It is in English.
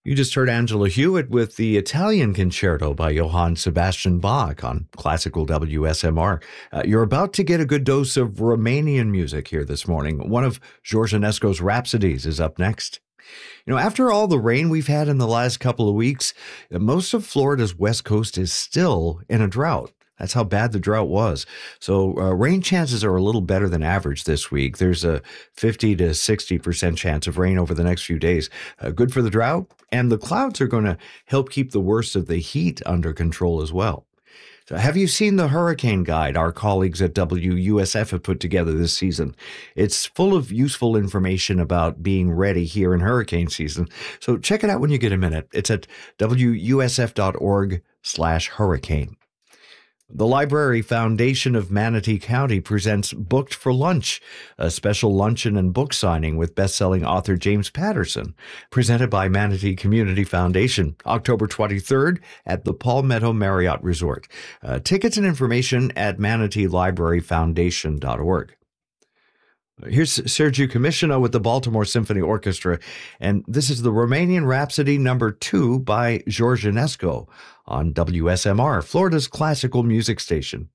You just heard Angela Hewitt with the Italian Concerto by Johann Sebastian Bach on classical WSMR. You're about to get a good dose of Romanian music here this morning. One of George Enesco's Rhapsodies is up next. After all the rain we've had in the last couple of weeks, most of Florida's west coast is still in a drought. That's how bad the drought was. So rain chances are a little better than average this week. There's a 50 to 60% chance of rain over the next few days. Good for the drought. And the clouds are going to help keep the worst of the heat under control as well. So have you seen the hurricane guide our colleagues at WUSF have put together this season? It's full of useful information about being ready here in hurricane season. So check it out when you get a minute. It's at wusf.org/hurricane. The Library Foundation of Manatee County presents Booked for Lunch, a special luncheon and book signing with best-selling author James Patterson, presented by Manatee Community Foundation, October 23rd at the Palmetto Marriott Resort. Tickets and information at manateelibraryfoundation.org. Here's Sergiu Commissioner with the Baltimore Symphony Orchestra, and this is the Romanian Rhapsody No. 2 by George Enesco on WSMR, Florida's classical music station.